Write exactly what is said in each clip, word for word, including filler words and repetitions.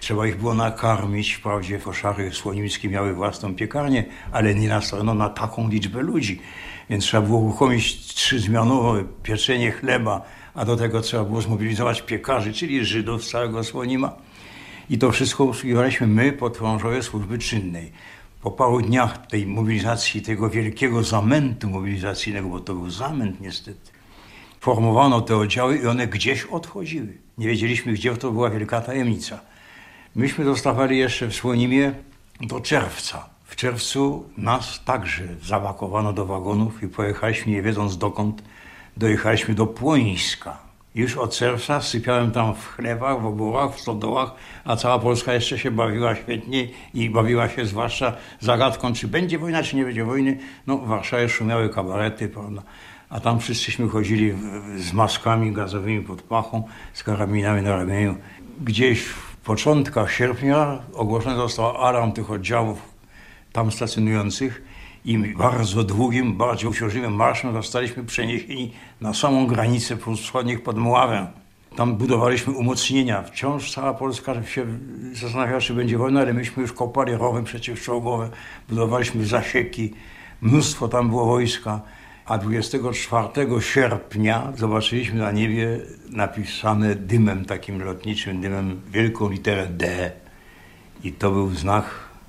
Trzeba ich było nakarmić. Wprawdzie koszary słonimskie miały własną piekarnię, ale nie nastawiono na taką liczbę ludzi. Więc trzeba było uruchomić trzyzmianowe pieczenie chleba, a do tego trzeba było zmobilizować piekarzy, czyli Żydów z całego Słonima. I to wszystko obsługiwaliśmy my, podchorążowie służby czynnej. Po paru dniach tej mobilizacji, tego wielkiego zamętu mobilizacyjnego, bo to był zamęt niestety, formowano te oddziały i one gdzieś odchodziły. Nie wiedzieliśmy gdzie, to była wielka tajemnica. Myśmy dostawali jeszcze w Słonimie do czerwca. W czerwcu nas także zawakowano do wagonów i pojechaliśmy, nie wiedząc dokąd, dojechaliśmy do Płońska. Już od czerwca sypiałem tam w chlewach, w oborach, w stodołach, a cała Polska jeszcze się bawiła świetnie i bawiła się zwłaszcza zagadką, czy będzie wojna, czy nie będzie wojny. No w Warszawie szumiały kabarety, prawda? A tam wszyscyśmy chodzili z maskami gazowymi pod pachą, z karabinami na ramieniu. Gdzieś w początkach sierpnia ogłoszony został alarm tych oddziałów tam stacjonujących i bardzo długim, bardzo uciążliwym marszem zostaliśmy przeniesieni na samą granicę Prus Wschodnich pod Mławę. Tam budowaliśmy umocnienia. Wciąż cała Polska się zastanawiała, czy będzie wojna, ale myśmy już kopali rowy przeciwczołgowe, budowaliśmy zasieki, mnóstwo tam było wojska. A dwudziestego czwartego sierpnia zobaczyliśmy na niebie napisane dymem takim lotniczym, dymem wielką literę D. I to był znak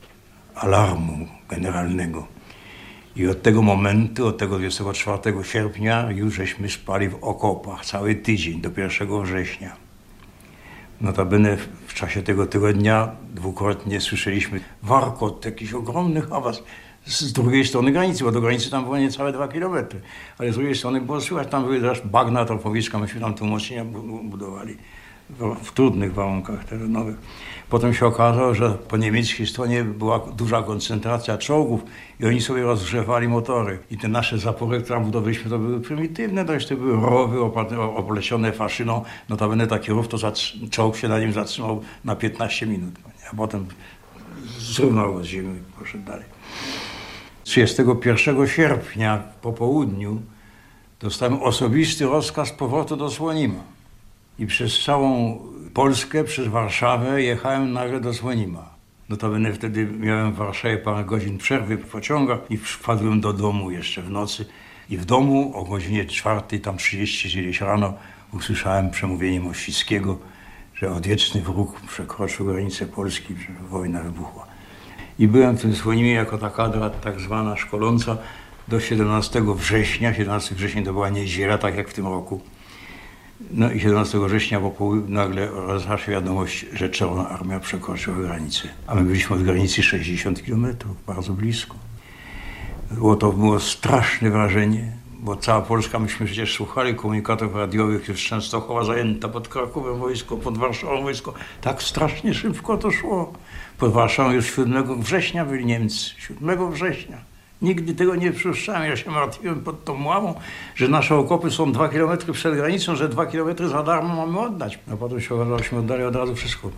alarmu generalnego. I od tego momentu, od tego dwudziestego czwartego sierpnia już żeśmy spali w okopach cały tydzień do pierwszego września. Notabene w czasie tego tygodnia dwukrotnie słyszeliśmy warkot jakichś ogromnych hałas z drugiej strony granicy, bo do granicy tam było niecałe dwa kilometry. Ale z drugiej strony było słychać, tam były też bagna tropowiska, myśmy tam te umocnienia budowali w, w trudnych warunkach terenowych. Potem się okazało, że po niemieckiej stronie była duża koncentracja czołgów i oni sobie rozgrzewali motory. I te nasze zapory, które tam budowaliśmy, to były prymitywne, dość to były rowy oplecione faszyną. Notabene taki rów, to czołg się na nim zatrzymał na piętnaście minut. A potem zrównał go z ziemią i poszedł dalej. trzydziestego pierwszego sierpnia po południu dostałem osobisty rozkaz powrotu do Słonima. I przez całą Polskę, przez Warszawę jechałem nagle do Słonima. Notabene wtedy miałem w Warszawie parę godzin przerwy w pociągach i wpadłem do domu jeszcze w nocy. I w domu o godzinie czwartej, tam trzydzieści, gdzieś rano, usłyszałem przemówienie Mościckiego, że odwieczny wróg przekroczył granicę Polski, że wojna wybuchła. I byłem w tym Słonimie jako ta kadra tak zwana szkoląca do siedemnastego września. siedemnastego września to była niedziela, tak jak w tym roku. No i siedemnastego września po południu nagle rozeszła się wiadomość, że Czerwona Armia przekroczyła granicę. A my byliśmy od granicy sześćdziesiąt kilometrów, bardzo blisko. Było to było straszne wrażenie, bo cała Polska, myśmy przecież słuchali komunikatów radiowych, już Częstochowa zajęta, pod Krakowem wojsko, pod Warszawą wojsko. Tak strasznie szybko to szło. Pod Warszawą już siódmego września byli Niemcy, siódmego września. Nigdy tego nie przypuszczałem. Ja się martwiłem pod tą Mławą, że nasze okopy są dwa kilometry przed granicą, że dwa kilometry za darmo mamy oddać. A potem się okazało, żeśmy oddali od razu wszystko.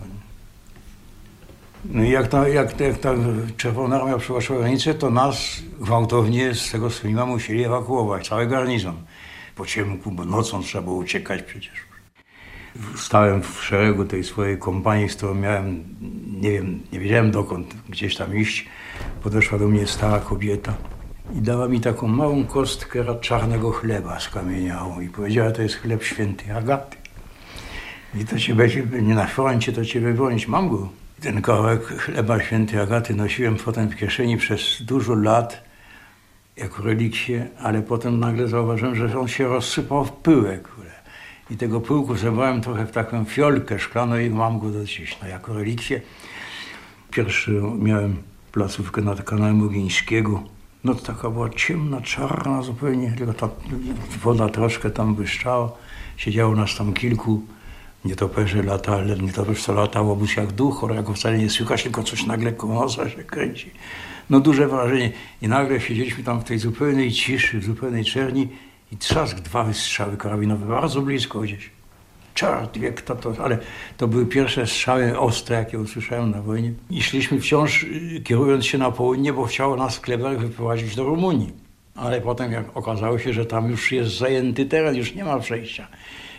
No i jak ta, jak, jak ta Czerwona Armia przekroczyła granicę, to nas gwałtownie z tego Słonima musieli ewakuować, cały garnizon. Po ciemku, bo nocą trzeba było uciekać przecież. Stałem w szeregu tej swojej kompanii, z którą miałem, nie wiem, nie wiedziałem dokąd gdzieś tam iść. Podeszła do mnie stara kobieta i dała mi taką małą kostkę czarnego chleba skamieniałą i powiedziała, to jest chleb świętej Agaty. I to cię będzie, nie na froncie, to cię wybronić. Mam go. I ten kawałek chleba świętej Agaty nosiłem potem w kieszeni przez dużo lat jako relikwie, ale potem nagle zauważyłem, że on się rozsypał w pyłek. I tego pyłku zebrałem trochę w taką fiolkę szklaną i mam go do dziś. No, jako relikwie. Pierwszy miałem placówkę nad kanałem Ogińskiego. No to taka była ciemna, czarna zupełnie, tylko ta woda troszkę tam błyszczała. Siedziało nas tam kilku, nietoperze latali, nietoperz co latało, obóz jak duch, chorego wcale nie słychać, tylko coś nagle koło nosa się kręci. No duże wrażenie. I nagle siedzieliśmy tam w tej zupełnej ciszy, w zupełnej czerni i trzask, dwa wystrzały karabinowe, bardzo blisko gdzieś. Czart wie kto to, ale to były pierwsze strzały ostre, jakie usłyszałem na wojnie. I szliśmy wciąż kierując się na południe, bo chciało nas w Klebach wyprowadzić do Rumunii. Ale potem jak okazało się, że tam już jest zajęty teren, już nie ma przejścia.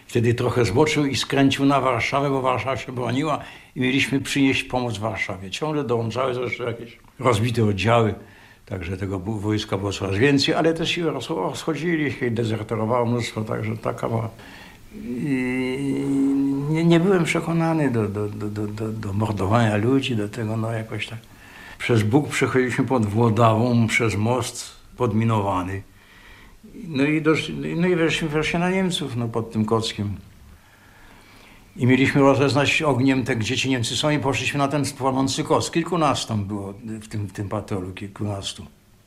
Wtedy trochę zboczył i skręcił na Warszawę, bo Warszawa się broniła i mieliśmy przynieść pomoc Warszawie. Ciągle dołączały zresztą jakieś rozbite oddziały, także tego wojska było coraz więcej, ale też się rozchodzili się i dezerterowało mnóstwo, także taka była. I nie, nie byłem przekonany do, do, do, do, do, do mordowania ludzi, do tego, no jakoś tak. Przez Bóg przechodziliśmy pod Włodawą, przez most podminowany. No i, doszli, no i weszliśmy wreszcie na Niemców, no pod tym Kockiem. I mieliśmy rozeznać ogniem te, gdzie ci Niemcy są i poszliśmy na ten płonący Koc. Kilkunastu tam było w tym, w tym patrolu, kilkunastu.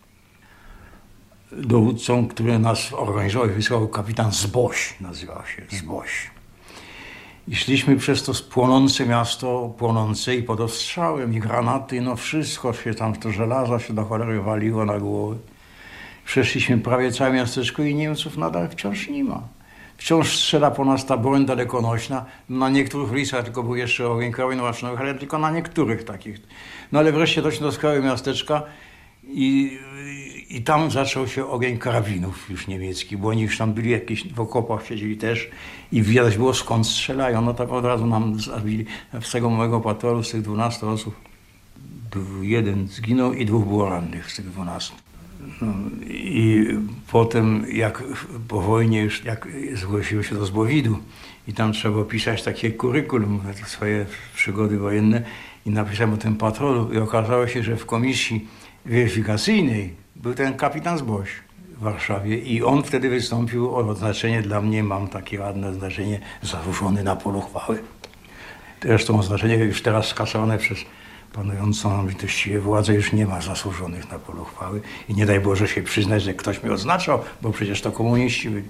Dowódcą, który nas organizował, wysłał kapitan Zboś, nazywał się Zboś. I szliśmy przez to płonące miasto, płonące i pod ostrzałem, i granaty, no wszystko się tam, to żelazo się do cholery waliło na głowy. Przeszliśmy prawie całe miasteczko i Niemców nadal wciąż nie ma. Wciąż strzela po nas ta broń dalekonośna. Na niektórych ulicach tylko był jeszcze ogień karabinowych, ale tylko na niektórych takich. No ale wreszcie doszliśmy do skały miasteczka i, i tam zaczął się ogień karabinów już niemieckich, bo oni już tam byli jakieś w okopach, siedzieli też i widać było skąd strzelają. No tak od razu nam zabili z tego małego patrolu, z tych dwunastu osób. Jeden zginął i dwóch było rannych z tych dwunastu. No, i potem jak po wojnie już jak zgłosiłem się do Zbowidu i tam trzeba było pisać takie kurykulum, swoje przygody wojenne i napisałem o tym patrolu i okazało się, że w komisji weryfikacyjnej był ten kapitan Zboś w Warszawie i on wtedy wystąpił o oznaczenie dla mnie, mam takie ładne oznaczenie, zasłużony na polu chwały. Zresztą oznaczenie już teraz skasowane przez panującą litościwie władzę już nie ma zasłużonych na polu chwały i nie daj Boże się przyznać, że ktoś mnie odznaczał, bo przecież to komuniści byli.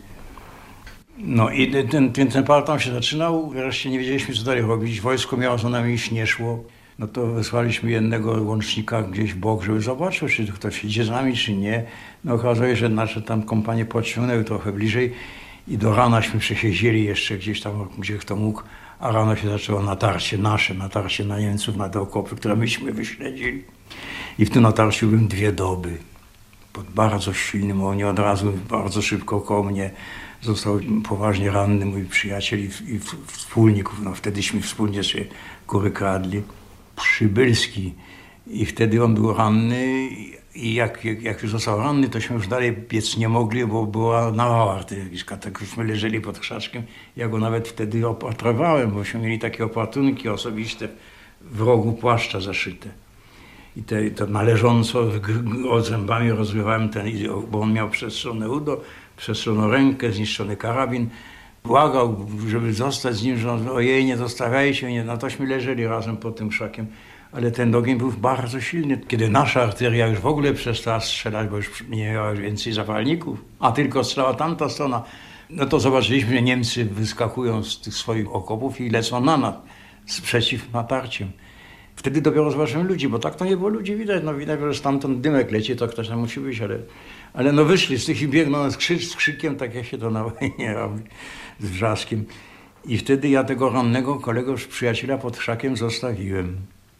No i ten, ten, ten partam się zaczynał, wreszcie nie wiedzieliśmy, co dalej robić. Wojsko miało za nami iść, nie szło. No to wysłaliśmy jednego łącznika gdzieś w bok, żeby zobaczył, czy ktoś idzie z nami, czy nie. No okazało się, że nasze tam kompanie podciągnęły trochę bliżej i do ranaśmy przesiedzieli jeszcze gdzieś tam, gdzie kto mógł. A rano się zaczęło natarcie nasze, natarcie na Niemców, na te okopy, które myśmy wyśledzili. I w tym natarciu byłem dwie doby. Pod bardzo silnym ogniu, od razu bardzo szybko koło mnie został poważnie ranny mój przyjaciel i, i wspólników. No wtedyśmy wspólnie sobie kury kradli. Przybylski. I wtedy on był ranny i jak, jak, jak już został ranny, tośmy już dalej biec nie mogli, bo była nawała artyleryjska. Tak żeśmy leżeli pod krzaczkiem. Ja go nawet wtedy opatrowałem, bośmy mieli takie opatrunki osobiste w rogu płaszcza zaszyte. I te, to należąco zębami rozrywałem ten, bo on miał przestrzone udo, przestrzoną rękę, zniszczony karabin. Błagał, żeby zostać z nim, że on, ojej, nie zostawiajcie mnie. No tośmy leżeli razem pod tym krzakiem. Ale ten ogień był bardzo silny. Kiedy nasza artyleria już w ogóle przestała strzelać, bo już nie miała więcej zapalników, a tylko strzelała tamta strona, no to zobaczyliśmy, że Niemcy wyskakują z tych swoich okopów i lecą na nas, przeciw natarciem. Wtedy dopiero zobaczyłem ludzi, bo tak to nie było ludzi widać. No widać, że stamtąd dymek leci, to ktoś tam musi być, ale, ale no wyszli z tych i biegną z, krzyk, z krzykiem, tak jak się to na wojnie robi, z wrzaskiem. I wtedy ja tego rannego kolegę, przyjaciela pod krzakiem zostawiłem.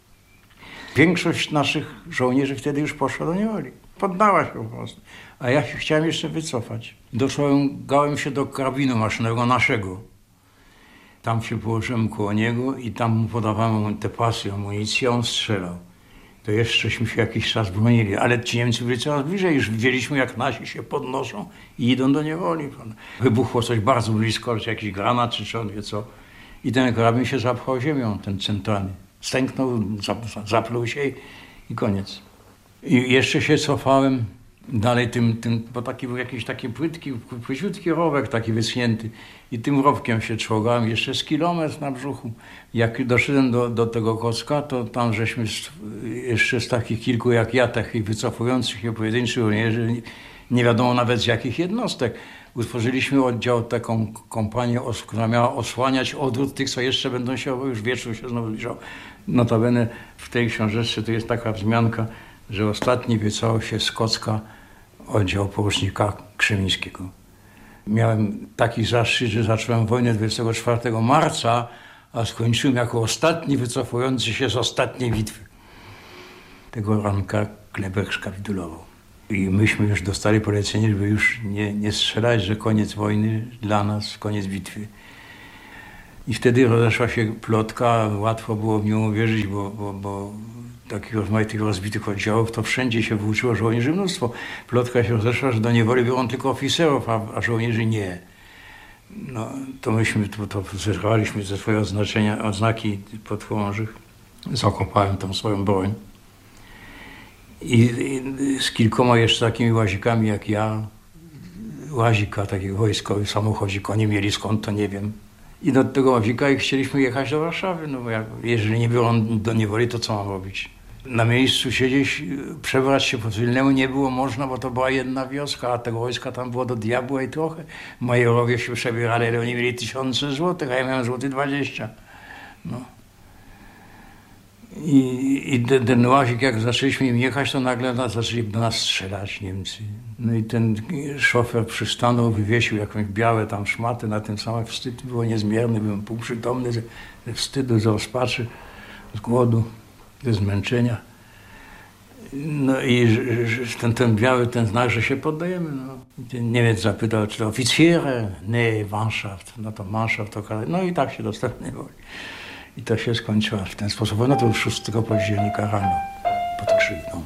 Większość naszych żołnierzy wtedy już poszła do niewoli. Poddała się po prostu. A ja się chciałem jeszcze wycofać. Doszłam się do karabinu maszynowego naszego. Tam się położyłem koło niego i tam mu podawałem te pasy, amunicję, on strzelał. To jeszcześmy się jakiś czas bronili, ale ci Niemcy byli coraz bliżej. Już widzieliśmy, jak nasi się podnoszą i idą do niewoli. Wybuchło coś bardzo blisko, czy jakiś granat, czy czy on wie co. I ten karabin się zapchał ziemią, ten centralny. Stęknął, zapluł się i, i koniec. I jeszcze się cofałem dalej tym, tym bo taki był jakiś taki płytki, płyciutki rowek taki wyschnięty i tym rowkiem się czołgałem jeszcze z kilometr na brzuchu. Jak doszedłem do, do tego Kocka, to tam żeśmy z, jeszcze z takich kilku jak ja, takich wycofujących się pojedynczych żołnierzy, nie wiadomo nawet z jakich jednostek, utworzyliśmy oddział, taką kompanię, która miała osłaniać odwrót tych, co jeszcze będą się, bo już wieczór się znowu zbliżał. Notabene w tej książeczce to jest taka wzmianka, że ostatni wycofał się z Kocka oddział porucznika Krzemińskiego. Miałem taki zaszczyt, że zacząłem wojnę dwudziestego czwartego marca, a skończyłem jako ostatni wycofujący się z ostatniej bitwy. Tego ranka Kleber skapitulował. I myśmy już dostali polecenie, żeby już nie, nie strzelać, że koniec wojny dla nas, koniec bitwy. I wtedy rozeszła się plotka, łatwo było w nią uwierzyć, bo, bo, bo takich rozmaitych rozbitych oddziałów to wszędzie się włóczyło żołnierzy mnóstwo. Plotka się rozeszła, że do niewoli biorą tylko oficerów, a, a żołnierzy nie. No, to myśmy to, to zerwaliśmy ze swoje oznaczenia, oznaki podchorążych. Zakopałem tą swoją broń. I, I z kilkoma jeszcze takimi łazikami jak ja, łazika takiego wojskowych, samochodzik, oni mieli skąd, to nie wiem. I do tego łazika i chcieliśmy jechać do Warszawy, no bo jak, jeżeli nie biorą do niewoli, to co mam robić? Na miejscu siedzieć, przebrać się po cywilnemu nie było można, bo to była jedna wioska, a tego wojska tam było do diabła i trochę. Majorowie się przebierali, ale oni mieli tysiące złotych, a ja miałem złoty dwadzieścia. No. I, i ten, ten łazik, jak zaczęliśmy im jechać, to nagle nas, zaczęli do nas strzelać Niemcy. No i ten szofer przystanął, wywiesił jakąś białe tam szmaty na tym samym. Wstyd było niezmierny, byłem półprzytomny ze, ze wstydu, z rozpaczy, z głodu, ze zmęczenia. No i że, że ten, ten biały, ten znak, że się poddajemy. No. Ten Niemiec zapytał, czy to oficjere? Nie, Mannschaft. No to Mannschaft, to no i tak się dostałem do niewoli. I to się skończyło w ten sposób. No to już szóstego października rano, pod Krzywdą.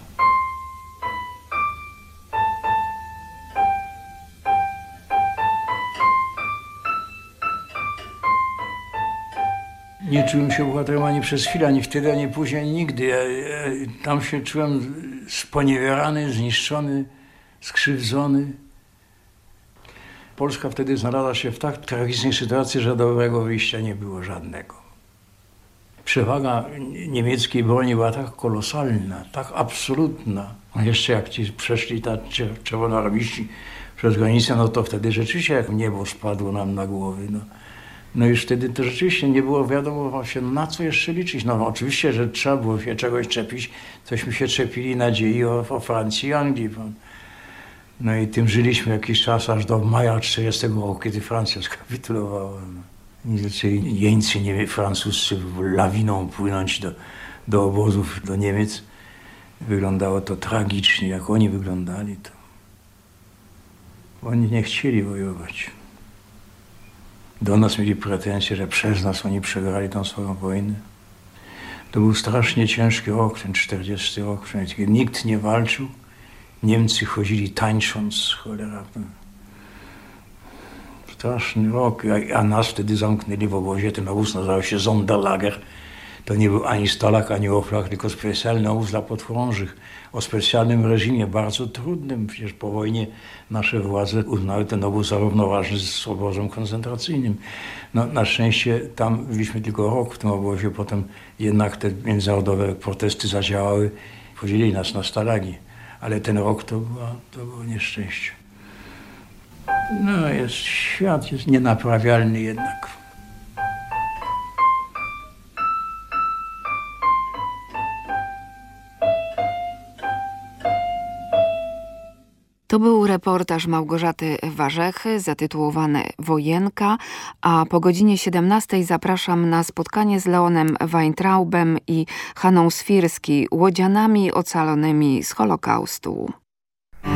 Nie czułem się bohaterem ani przez chwilę, ani wtedy, ani później, ani nigdy. Ja, ja, tam się czułem sponiewierany, zniszczony, skrzywdzony. Polska wtedy znalazła się w tak tragicznej sytuacji, że dobrego wyjścia nie było żadnego. Przewaga niemieckiej broni była tak kolosalna, tak absolutna. A jeszcze jak ci przeszli ta czerwonoarmiści przez granicę, no to wtedy rzeczywiście jak niebo spadło nam na głowy. No, no już wtedy to rzeczywiście nie było wiadomo właśnie na co jeszcze liczyć. No oczywiście, że trzeba było się czegoś czepić, cośmy się czepili nadziei o, o Francji i Anglii. No i tym żyliśmy jakiś czas, aż do maja czterdziestego roku, kiedy Francja skapitulowała. No. I zaczęli jeńcy nie, francuscy lawiną płynąć do, do obozów, do Niemiec. Wyglądało to tragicznie, jak oni wyglądali. To oni nie chcieli wojować. Do nas mieli pretensje, że przez nas oni przegrali tą swoją wojnę. To był strasznie ciężki rok, ten czterdziesty rok. Nikt nie walczył. Niemcy chodzili tańcząc, cholera. Straszny rok, a nas wtedy zamknęli w obozie. Ten obóz nazywał się Sonderlager. To nie był ani Stalag, ani Oflag, tylko specjalny obóz dla podchorążych. O specjalnym reżimie, bardzo trudnym. Przecież po wojnie nasze władze uznały ten obóz za równoważny z obozem koncentracyjnym. No, na szczęście tam byliśmy tylko rok w tym obozie, potem jednak te międzynarodowe protesty zadziałały. Podzielili nas na stalagi. Ale ten rok to, była, to było nieszczęście. No, jest, świat jest nienaprawialny jednak. To był reportaż Małgorzaty Warzechy zatytułowany Wojenka, a po godzinie siedemnastej zapraszam na spotkanie z Leonem Weintraubem i Hanną Swirski, łodzianami ocalonymi z Holokaustu.